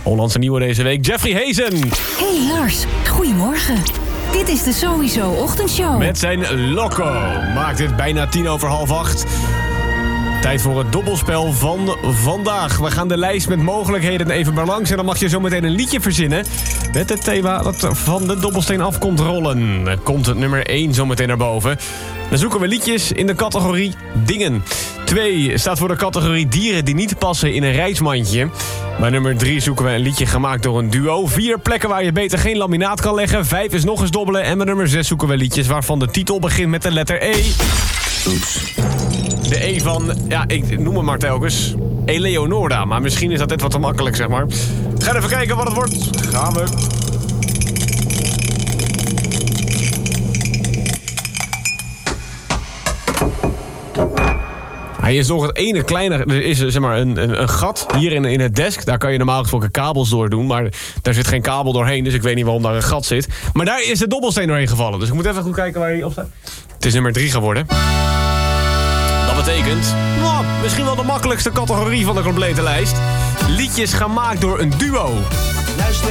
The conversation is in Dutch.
Hollandse nieuwe deze week, Jeffrey Hazen. Hey Lars, goedemorgen. Dit is de Sowieso Ochtendshow. Met zijn Loco maakt het bijna 7:50. Tijd voor het dobbelspel van vandaag. We gaan de lijst met mogelijkheden even maar langs. En dan mag je zo meteen een liedje verzinnen met het thema dat van de dobbelsteen af komt rollen. Dan komt het nummer 1 zo meteen naar boven. Dan zoeken we liedjes in de categorie dingen. 2 staat voor de categorie dieren die niet passen in een reismandje. Bij nummer 3 zoeken we een liedje gemaakt door een duo. 4 plekken waar je beter geen laminaat kan leggen. 5 is nog eens dobbelen. En bij nummer 6 zoeken we liedjes waarvan de titel begint met de letter E. Oeps. De E van, ja, ik noem hem maar telkens Eleonora. Maar misschien is dat net wat te makkelijk, zeg maar. Ga even kijken wat het wordt. Gaan we. Hij is nog het ene kleine. Er is zeg maar een gat hier in het desk. Daar kan je normaal gesproken kabels door doen. Maar daar zit geen kabel doorheen. Dus ik weet niet waarom daar een gat zit. Maar daar is de dobbelsteen doorheen gevallen. Dus ik moet even goed kijken waar hij op staat. Het is nummer 3 geworden. Dat betekent, nou, misschien wel de makkelijkste categorie van de complete lijst. Liedjes gemaakt door een duo. Luister.